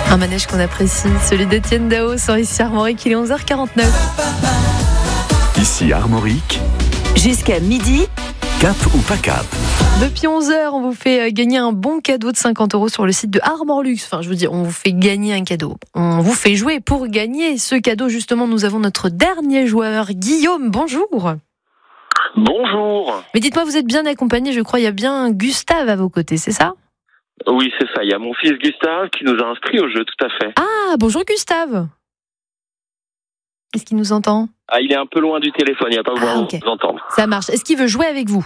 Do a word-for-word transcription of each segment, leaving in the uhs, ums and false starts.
Un manège qu'on apprécie, celui d'Étienne Dao sur ici Armorique, il est onze heures quarante-neuf. Ici Armorique, jusqu'à midi, cap ou pas cap. Depuis onze heures, on vous fait gagner un bon cadeau de cinquante euros sur le site de Armorlux. Enfin, je veux dire, on vous fait gagner un cadeau. On vous fait jouer pour gagner ce cadeau. Justement, nous avons notre dernier joueur, Guillaume. Bonjour. Bonjour. Mais dites-moi, vous êtes bien accompagné, je crois. Il y a bien Gustave à vos côtés, c'est ça ? Oui, c'est ça. Il y a mon fils Gustave qui nous a inscrits au jeu, tout à fait. Ah, bonjour Gustave. Est-ce qu'il nous entend ? Ah, il est un peu loin du téléphone, il n'y a pas besoin Ah, de okay. vous entendre. Ça marche. Est-ce qu'il veut jouer avec vous ?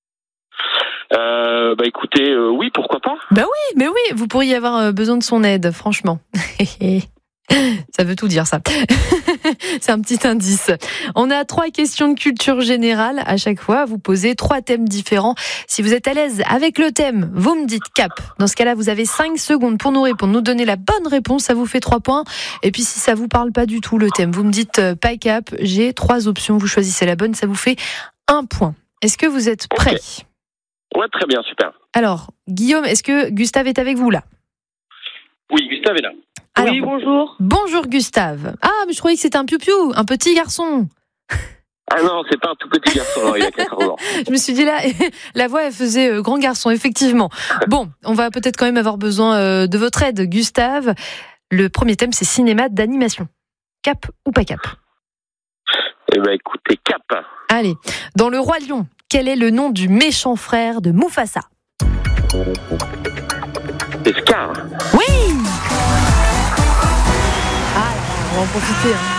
Euh, bah écoutez, euh, oui, pourquoi pas ? Bah oui, mais oui, vous pourriez avoir besoin de son aide, franchement. Ça veut tout dire, ça. C'est un petit indice. On a trois questions de culture générale à chaque fois. Vous posez trois thèmes différents. Si vous êtes à l'aise avec le thème, vous me dites cap. Dans ce cas-là, vous avez cinq secondes pour nous répondre, nous donner la bonne réponse. Ça vous fait trois points. Et puis, si ça vous parle pas du tout, le thème, vous me dites euh, pas cap. J'ai trois options. Vous choisissez la bonne. Ça vous fait un point. Est-ce que vous êtes prêts ? Okay. Ouais, très bien, super. Alors, Guillaume, est-ce que Gustave est avec vous là ? Oui, Gustave est là. Alors, oui, bonjour. Bonjour Gustave. Ah, mais je croyais que c'était un piou-piou, un petit garçon. Ah non, c'est pas un tout petit garçon, non, il a quatorze ans. Je me suis dit là, la voix elle faisait euh, grand garçon, effectivement. Bon, on va peut-être quand même avoir besoin euh, de votre aide, Gustave. Le premier thème, c'est cinéma d'animation. Cap ou pas cap ? Eh ben écoutez, cap. Allez, dans Le Roi Lion, quel est le nom du méchant frère de Mufasa ? C'est Scar. Oui ! Ah, on va en profiter. Hein.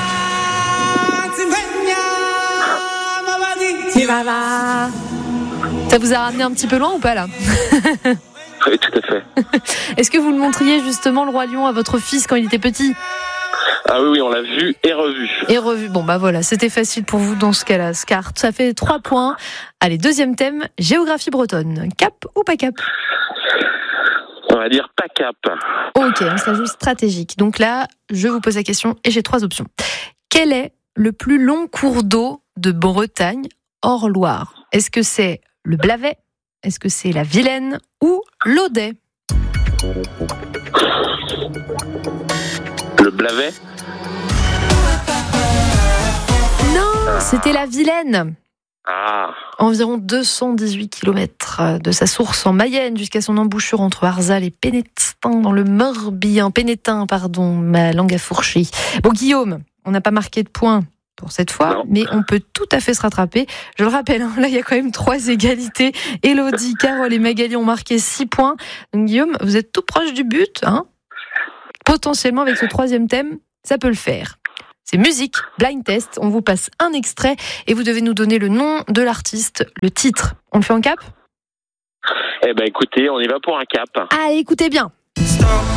Ça vous a ramené un petit peu loin ou pas là ? Oui, tout à fait. Est-ce que vous le montriez justement, Le Roi Lion, à votre fils quand il était petit ? Ah oui, oui, on l'a vu et revu. Et revu. Bon, bah voilà, c'était facile pour vous dans ce cas-là, Scar. Ça fait trois points. Allez, deuxième thème, géographie bretonne. Cap ou pas cap ? On va dire pas cap. Ok, ça joue stratégique. Donc là, je vous pose la question et j'ai trois options. Quel est le plus long cours d'eau de Bretagne hors Loire ? Est-ce que c'est le Blavet ? Est-ce que c'est la Vilaine ou l'Audet ? Le Blavet ? Non, c'était la Vilaine. Ah. Environ deux cent dix-huit kilomètres de sa source en Mayenne jusqu'à son embouchure entre Arzal et Pénétin dans le Morbihan. Pénétin, pardon, ma langue a fourchi. Bon, Guillaume, on n'a pas marqué de points pour cette fois, non. Mais on peut tout à fait se rattraper. Je le rappelle, hein, là, il y a quand même trois égalités. Élodie, Carole et Magali ont marqué six points. Donc, Guillaume, vous êtes tout proche du but. Hein. Potentiellement, avec ce troisième thème, ça peut le faire. C'est musique, blind test. On vous passe un extrait et vous devez nous donner le nom de l'artiste, le titre. On le fait en cap ? Eh ben, écoutez, on y va pour un cap. Allez, écoutez bien. Stop.